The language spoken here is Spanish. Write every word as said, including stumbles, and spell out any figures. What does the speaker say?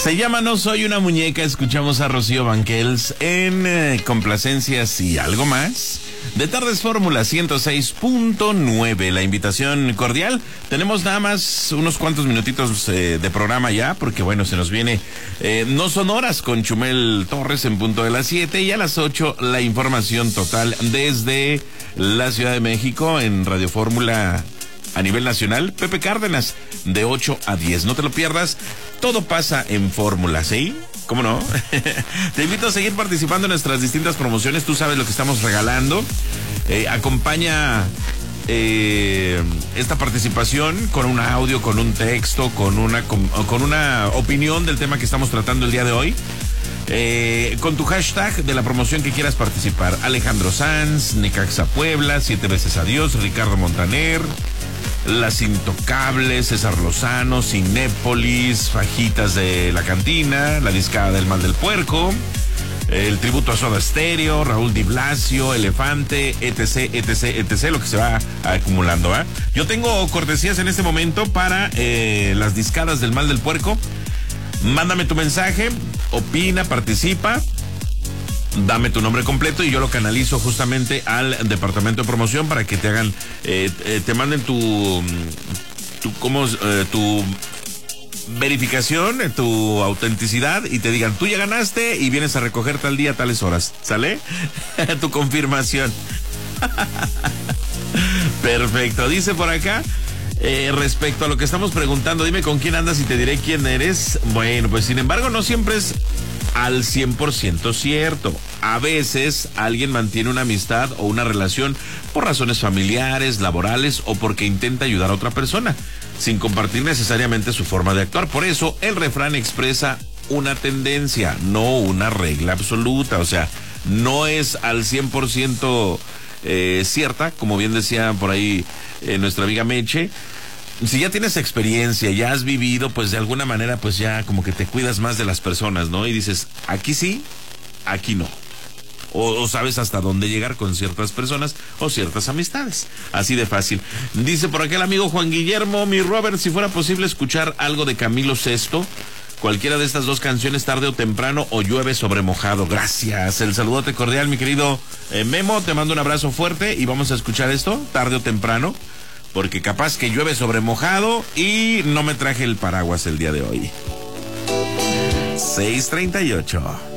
Se llama No Soy una Muñeca. Escuchamos a Rocío Banquels en eh, Complacencias y Algo Más de Tardes Fórmula ciento seis punto nueve. La invitación cordial. Tenemos nada más unos cuantos minutitos eh, de programa ya, porque bueno, se nos viene eh, No Son Horas con Chumel Torres en punto de las siete, y a las ocho la información total desde la Ciudad de México en Radio Fórmula a nivel nacional. Pepe Cárdenas de ocho a diez. No te lo pierdas. Todo pasa en Fórmula, ¿sí? ¿Cómo no? Te invito a seguir participando en nuestras distintas promociones. Tú sabes lo que estamos regalando. Eh, acompaña eh, esta participación con un audio, con un texto, con una, con, con una opinión del tema que estamos tratando el día de hoy. Eh, con tu hashtag de la promoción que quieras participar. Alejandro Sanz, Necaxa Puebla, Siete Veces Adiós, Ricardo Montaner, Las Intocables, César Lozano, Cinépolis, Fajitas de la Cantina, La Discada del Mal del Puerco, el tributo a Soda Stereo, Raúl Di Blasio, Elefante, etc, etc, etc, lo que se va acumulando, ¿eh? Yo tengo cortesías en este momento para eh, las Discadas del Mal del Puerco. Mándame tu mensaje, opina, participa, dame tu nombre completo y yo lo canalizo justamente al departamento de promoción para que te hagan, eh, eh, te manden tu, tu, ¿cómo, eh, tu verificación, tu autenticidad y te digan, tú ya ganaste y vienes a recoger tal día, tales horas, ¿sale? Tu confirmación. Perfecto, dice por acá. Eh, respecto a lo que estamos preguntando, dime con quién andas y te diré quién eres. Bueno, pues sin embargo no siempre es al cien por ciento cierto. A veces alguien mantiene una amistad o una relación por razones familiares, laborales o porque intenta ayudar a otra persona, sin compartir necesariamente su forma de actuar. Por eso el refrán expresa una tendencia, no una regla absoluta. O sea, no es al cien por ciento eh, cierta, como bien decía por ahí eh, nuestra amiga Meche. Si ya tienes experiencia, ya has vivido, pues de alguna manera pues ya como que te cuidas más de las personas, ¿no? Y dices, aquí sí, aquí no. O, o sabes hasta dónde llegar con ciertas personas o ciertas amistades. Así de fácil. Dice por acá el amigo Juan Guillermo, mi Robert, si fuera posible escuchar algo de Camilo Sesto, cualquiera de estas dos canciones, Tarde o Temprano o Llueve sobre Mojado. Gracias. El saludote cordial, mi querido eh, Memo. Te mando un abrazo fuerte y vamos a escuchar esto, Tarde o Temprano, porque capaz que llueve sobre mojado y no me traje el paraguas el día de hoy. seis treinta y ocho.